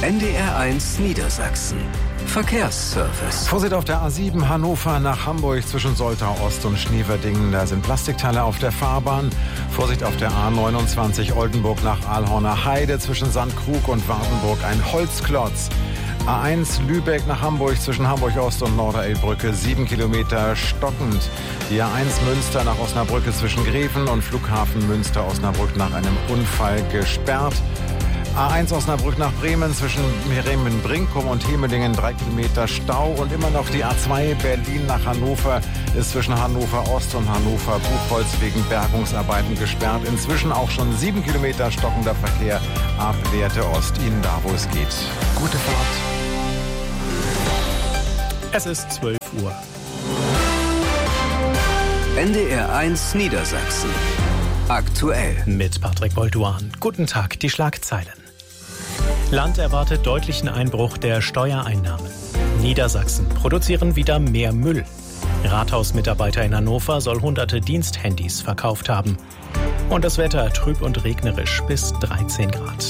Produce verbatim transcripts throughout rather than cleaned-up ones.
N D R eins Niedersachsen. Verkehrsservice. Vorsicht auf der A sieben Hannover nach Hamburg zwischen Soltau Ost und Schneeverdingen. Da sind Plastikteile auf der Fahrbahn. Vorsicht auf der A neunundzwanzig Oldenburg nach Ahlhorner Heide zwischen Sandkrug und Wartenburg. Ein Holzklotz. A eins Lübeck nach Hamburg zwischen Hamburg Ost und Norderelbrücke. Sieben Kilometer stockend. Die A eins Münster nach Osnabrücke zwischen Greven und Flughafen Münster Osnabrück nach einem Unfall gesperrt. A eins Osnabrück nach Bremen zwischen Bremen-Brinkum und Hemelingen drei Kilometer Stau und immer noch die A zwei Berlin nach Hannover ist zwischen Hannover Ost und Hannover Buchholz wegen Bergungsarbeiten gesperrt. Inzwischen auch schon sieben Kilometer stockender Verkehr ab Lehrte Ost. Ihnen da, wo es geht. Gute Fahrt. Es ist zwölf Uhr. N D R eins Niedersachsen. Aktuell. Mit Patrick Bolduan. Guten Tag, die Schlagzeilen. Land erwartet deutlichen Einbruch der Steuereinnahmen. Niedersachsen produzieren wieder mehr Müll. Rathausmitarbeiter in Hannover soll hunderte Diensthandys verkauft haben. Und das Wetter trüb und regnerisch bis dreizehn Grad.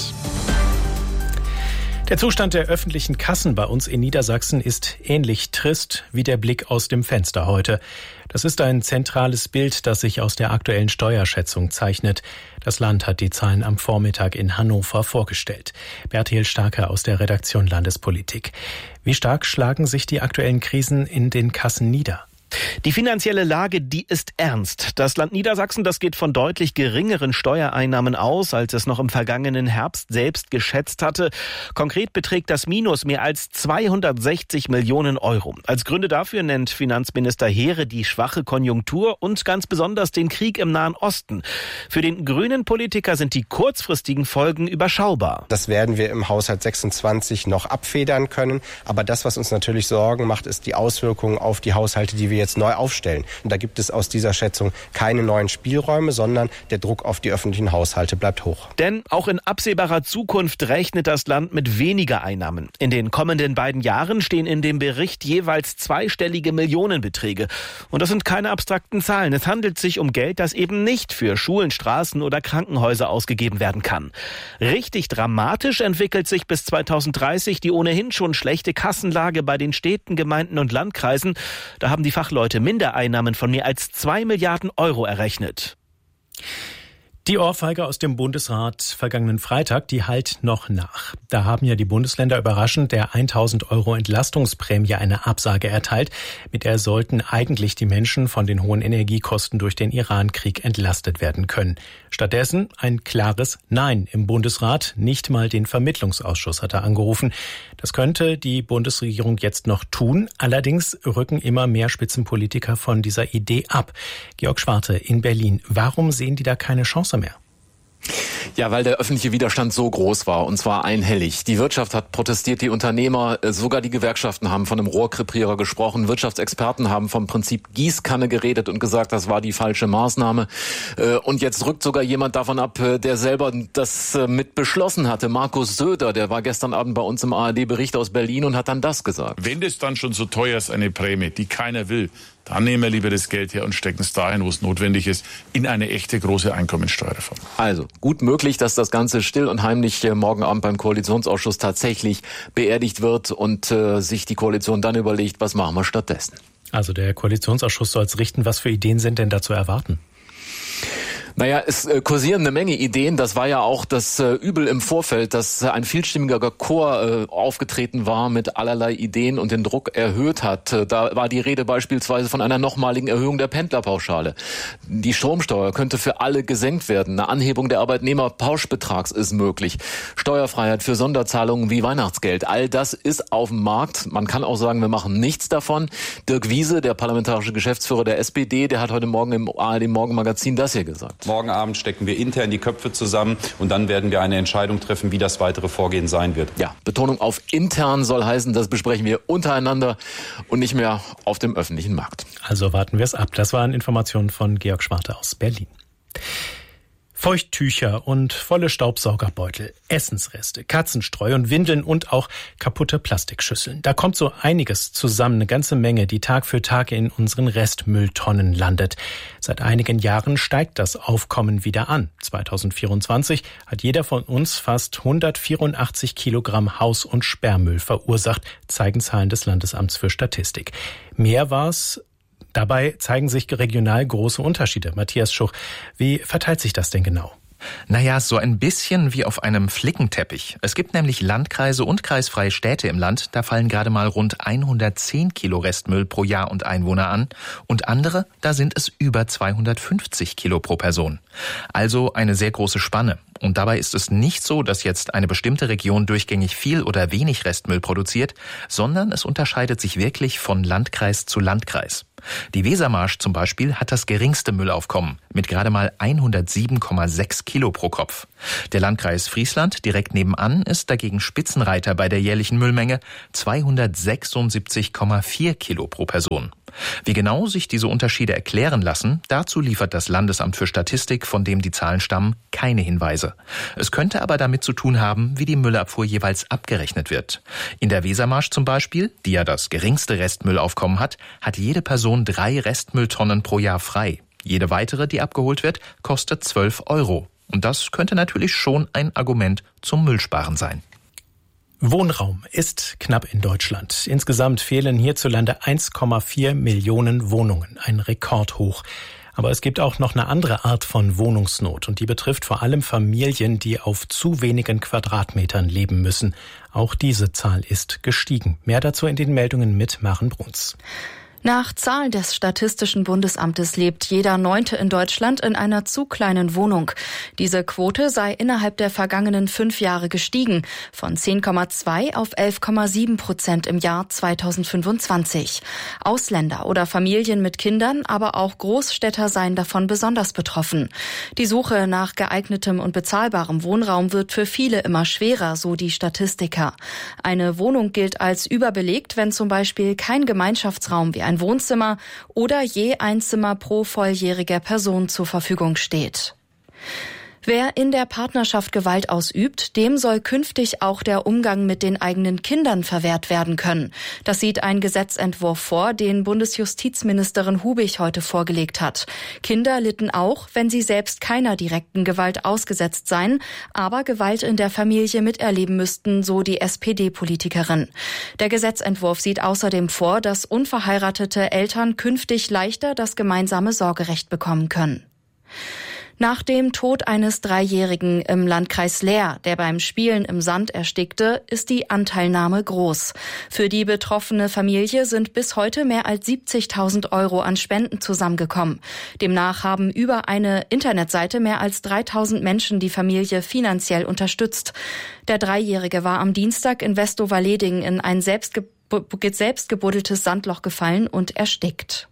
Der Zustand der öffentlichen Kassen bei uns in Niedersachsen ist ähnlich trist wie der Blick aus dem Fenster heute. Das ist ein zentrales Bild, das sich aus der aktuellen Steuerschätzung zeichnet. Das Land hat die Zahlen am Vormittag in Hannover vorgestellt. Bertil Starke aus der Redaktion Landespolitik. Wie stark schlagen sich die aktuellen Krisen in den Kassen nieder? Die finanzielle Lage, die ist ernst. Das Land Niedersachsen, das geht von deutlich geringeren Steuereinnahmen aus, als es noch im vergangenen Herbst selbst geschätzt hatte. Konkret beträgt das Minus mehr als zweihundertsechzig Millionen Euro. Als Gründe dafür nennt Finanzminister Heere die schwache Konjunktur und ganz besonders den Krieg im Nahen Osten. Für den grünen Politiker sind die kurzfristigen Folgen überschaubar. Das werden wir im Haushalt sechsundzwanzig noch abfedern können. Aber das, was uns natürlich Sorgen macht, ist die Auswirkungen auf die Haushalte, die wir jetzt neu aufstellen. Und da gibt es aus dieser Schätzung keine neuen Spielräume, sondern der Druck auf die öffentlichen Haushalte bleibt hoch. Denn auch in absehbarer Zukunft rechnet das Land mit weniger Einnahmen. In den kommenden beiden Jahren stehen in dem Bericht jeweils zweistellige Millionenbeträge. Und das sind keine abstrakten Zahlen. Es handelt sich um Geld, das eben nicht für Schulen, Straßen oder Krankenhäuser ausgegeben werden kann. Richtig dramatisch entwickelt sich bis zweitausenddreißig die ohnehin schon schlechte Kassenlage bei den Städten, Gemeinden und Landkreisen. Da haben die Fachleute Mindereinnahmen von mehr als zwei Milliarden Euro errechnet. Die Ohrfeige aus dem Bundesrat vergangenen Freitag, die hallt noch nach. Da haben ja die Bundesländer überraschend der tausend Euro Entlastungsprämie eine Absage erteilt. Mit der sollten eigentlich die Menschen von den hohen Energiekosten durch den Iran-Krieg entlastet werden können. Stattdessen ein klares Nein im Bundesrat. Nicht mal den Vermittlungsausschuss hat er angerufen. Das könnte die Bundesregierung jetzt noch tun. Allerdings rücken immer mehr Spitzenpolitiker von dieser Idee ab. Georg Schwarte in Berlin. Warum sehen die da keine Chance mehr? Ja, weil der öffentliche Widerstand so groß war, und zwar einhellig. Die Wirtschaft hat protestiert, die Unternehmer, sogar die Gewerkschaften haben von einem Rohrkrepierer gesprochen. Wirtschaftsexperten haben vom Prinzip Gießkanne geredet und gesagt, das war die falsche Maßnahme. Und jetzt rückt sogar jemand davon ab, der selber das mit beschlossen hatte. Markus Söder, der war gestern Abend bei uns im A R D-Bericht aus Berlin und hat dann das gesagt. Wenn das dann schon so teuer ist, eine Prämie, die keiner will, dann nehmen wir lieber das Geld her und stecken es dahin, wo es notwendig ist, in eine echte große Einkommensteuerreform. Also, gut möglich, dass das Ganze still und heimlich morgen Abend beim Koalitionsausschuss tatsächlich beerdigt wird und äh, sich die Koalition dann überlegt, was machen wir stattdessen. Also der Koalitionsausschuss soll es richten. Was für Ideen sind denn da zu erwarten? Naja, es äh, kursieren eine Menge Ideen. Das war ja auch das äh, Übel im Vorfeld, dass äh, ein vielstimmiger Chor äh, aufgetreten war mit allerlei Ideen und den Druck erhöht hat. Äh, da war die Rede beispielsweise von einer nochmaligen Erhöhung der Pendlerpauschale. Die Stromsteuer könnte für alle gesenkt werden. Eine Anhebung der Arbeitnehmerpauschbetrags ist möglich. Steuerfreiheit für Sonderzahlungen wie Weihnachtsgeld. All das ist auf dem Markt. Man kann auch sagen, wir machen nichts davon. Dirk Wiese, der parlamentarische Geschäftsführer der S P D, der hat heute Morgen im A R D-Morgenmagazin das hier gesagt. Morgen Abend stecken wir intern die Köpfe zusammen und dann werden wir eine Entscheidung treffen, wie das weitere Vorgehen sein wird. Ja, Betonung auf intern soll heißen, das besprechen wir untereinander und nicht mehr auf dem öffentlichen Markt. Also warten wir es ab. Das waren Informationen von Georg Schwarte aus Berlin. Feuchttücher und volle Staubsaugerbeutel, Essensreste, Katzenstreu und Windeln und auch kaputte Plastikschüsseln. Da kommt so einiges zusammen, eine ganze Menge, die Tag für Tag in unseren Restmülltonnen landet. Seit einigen Jahren steigt das Aufkommen wieder an. zweitausendvierundzwanzig hat jeder von uns fast hundertvierundachtzig Kilogramm Haus- und Sperrmüll verursacht, zeigen Zahlen des Landesamts für Statistik. Mehr war es. Dabei zeigen sich regional große Unterschiede. Matthias Schuch, wie verteilt sich das denn genau? Naja, so ein bisschen wie auf einem Flickenteppich. Es gibt nämlich Landkreise und kreisfreie Städte im Land, da fallen gerade mal rund hundertzehn Kilo Restmüll pro Jahr und Einwohner an. Und andere, da sind es über zweihundertfünfzig Kilo pro Person. Also eine sehr große Spanne. Und dabei ist es nicht so, dass jetzt eine bestimmte Region durchgängig viel oder wenig Restmüll produziert, sondern es unterscheidet sich wirklich von Landkreis zu Landkreis. Die Wesermarsch zum Beispiel hat das geringste Müllaufkommen mit gerade mal hundertsieben Komma sechs Kilo pro Kopf. Der Landkreis Friesland direkt nebenan ist dagegen Spitzenreiter bei der jährlichen Müllmenge, zweihundertsechsundsiebzig Komma vier Kilo pro Person. Wie genau sich diese Unterschiede erklären lassen, dazu liefert das Landesamt für Statistik, von dem die Zahlen stammen, keine Hinweise. Es könnte aber damit zu tun haben, wie die Müllabfuhr jeweils abgerechnet wird. In der Wesermarsch zum Beispiel, die ja das geringste Restmüllaufkommen hat, hat jede Person drei Restmülltonnen pro Jahr frei. Jede weitere, die abgeholt wird, kostet zwölf Euro. Und das könnte natürlich schon ein Argument zum Müllsparen sein. Wohnraum ist knapp in Deutschland. Insgesamt fehlen hierzulande eins Komma vier Millionen Wohnungen, ein Rekordhoch. Aber es gibt auch noch eine andere Art von Wohnungsnot und die betrifft vor allem Familien, die auf zu wenigen Quadratmetern leben müssen. Auch diese Zahl ist gestiegen. Mehr dazu in den Meldungen mit Maren Bruns. Nach Zahlen des Statistischen Bundesamtes lebt jeder Neunte in Deutschland in einer zu kleinen Wohnung. Diese Quote sei innerhalb der vergangenen fünf Jahre gestiegen, von zehn Komma zwei auf elf Komma sieben Prozent im Jahr zweitausendfünfundzwanzig. Ausländer oder Familien mit Kindern, aber auch Großstädter seien davon besonders betroffen. Die Suche nach geeignetem und bezahlbarem Wohnraum wird für viele immer schwerer, so die Statistiker. Eine Wohnung gilt als überbelegt, wenn zum Beispiel kein Gemeinschaftsraum wie ein Wohnzimmer oder je ein Zimmer pro volljähriger Person zur Verfügung steht. Wer in der Partnerschaft Gewalt ausübt, dem soll künftig auch der Umgang mit den eigenen Kindern verwehrt werden können. Das sieht ein Gesetzentwurf vor, den Bundesjustizministerin Hubig heute vorgelegt hat. Kinder litten auch, wenn sie selbst keiner direkten Gewalt ausgesetzt seien, aber Gewalt in der Familie miterleben müssten, so die S P D-Politikerin. Der Gesetzentwurf sieht außerdem vor, dass unverheiratete Eltern künftig leichter das gemeinsame Sorgerecht bekommen können. Nach dem Tod eines Dreijährigen im Landkreis Leer, der beim Spielen im Sand erstickte, ist die Anteilnahme groß. Für die betroffene Familie sind bis heute mehr als siebzigtausend Euro an Spenden zusammengekommen. Demnach haben über eine Internetseite mehr als dreitausend Menschen die Familie finanziell unterstützt. Der Dreijährige war am Dienstag in Westover-Leding in ein selbstge- selbstgebuddeltes Sandloch gefallen und erstickt.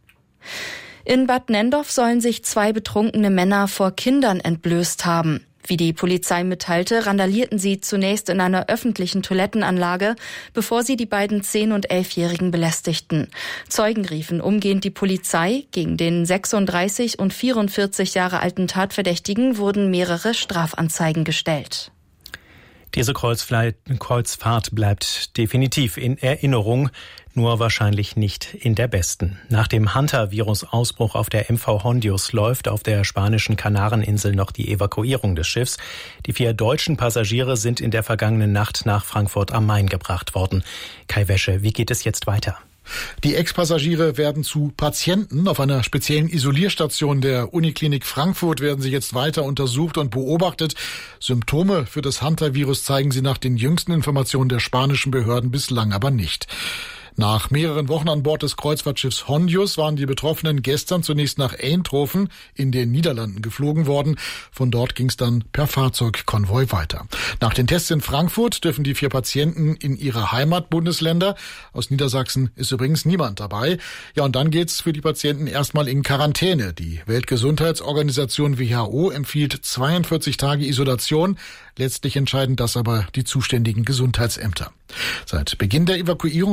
In Bad Nenndorf sollen sich zwei betrunkene Männer vor Kindern entblößt haben. Wie die Polizei mitteilte, randalierten sie zunächst in einer öffentlichen Toilettenanlage, bevor sie die beiden zehn- und elfjährigen belästigten. Zeugen riefen umgehend die Polizei. Gegen den sechsunddreißig und vierundvierzig Jahre alten Tatverdächtigen wurden mehrere Strafanzeigen gestellt. Diese Kreuzfahrt bleibt definitiv in Erinnerung, nur wahrscheinlich nicht in der besten. Nach dem Hunter-Virus-Ausbruch auf der M V Hondius läuft auf der spanischen Kanareninsel noch die Evakuierung des Schiffs. Die vier deutschen Passagiere sind in der vergangenen Nacht nach Frankfurt am Main gebracht worden. Kai Wäsche, wie geht es jetzt weiter? Die Ex-Passagiere werden zu Patienten. Auf einer speziellen Isolierstation der Uniklinik Frankfurt werden sie jetzt weiter untersucht und beobachtet. Symptome für das Hunter-Virus zeigen sie nach den jüngsten Informationen der spanischen Behörden bislang aber nicht. Nach mehreren Wochen an Bord des Kreuzfahrtschiffs Hondius waren die Betroffenen gestern zunächst nach Eindhoven in den Niederlanden geflogen worden. Von dort ging es dann per Fahrzeugkonvoi weiter. Nach den Tests in Frankfurt dürfen die vier Patienten in ihre Heimatbundesländer. Aus Niedersachsen ist übrigens niemand dabei. Ja, und dann geht's für die Patienten erstmal in Quarantäne. Die Weltgesundheitsorganisation W H O empfiehlt zweiundvierzig Tage Isolation. Letztlich entscheiden das aber die zuständigen Gesundheitsämter. Seit Beginn der Evakuierung auf Teneriffa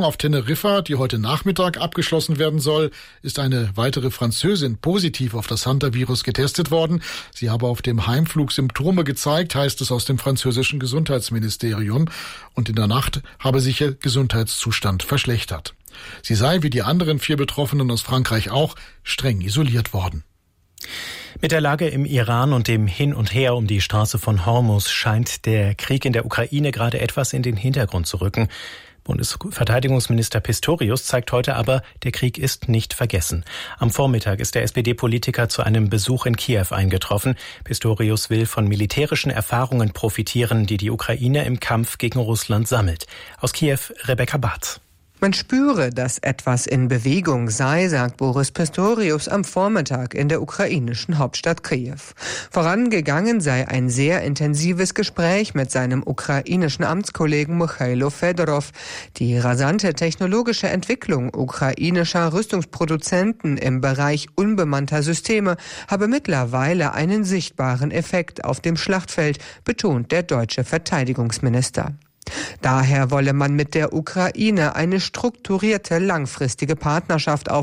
Teneriffa, die heute Nachmittag abgeschlossen werden soll, ist eine weitere Französin positiv auf das Hantavirus getestet worden. Sie habe auf dem Heimflug Symptome gezeigt, heißt es aus dem französischen Gesundheitsministerium. Und in der Nacht habe sich ihr Gesundheitszustand verschlechtert. Sie sei, wie die anderen vier Betroffenen aus Frankreich auch, streng isoliert worden. Mit der Lage im Iran und dem Hin und Her um die Straße von Hormuz scheint der Krieg in der Ukraine gerade etwas in den Hintergrund zu rücken. Bundesverteidigungsminister Pistorius zeigt heute aber, der Krieg ist nicht vergessen. Am Vormittag ist der S P D-Politiker zu einem Besuch in Kiew eingetroffen. Pistorius will von militärischen Erfahrungen profitieren, die die Ukraine im Kampf gegen Russland sammelt. Aus Kiew, Rebecca Barth. Man spüre, dass etwas in Bewegung sei, sagt Boris Pistorius am Vormittag in der ukrainischen Hauptstadt Kiew. Vorangegangen sei ein sehr intensives Gespräch mit seinem ukrainischen Amtskollegen Michailo Fedorov. Die rasante technologische Entwicklung ukrainischer Rüstungsproduzenten im Bereich unbemannter Systeme habe mittlerweile einen sichtbaren Effekt auf dem Schlachtfeld, betont der deutsche Verteidigungsminister. Daher wolle man mit der Ukraine eine strukturierte, langfristige Partnerschaft aufbauen.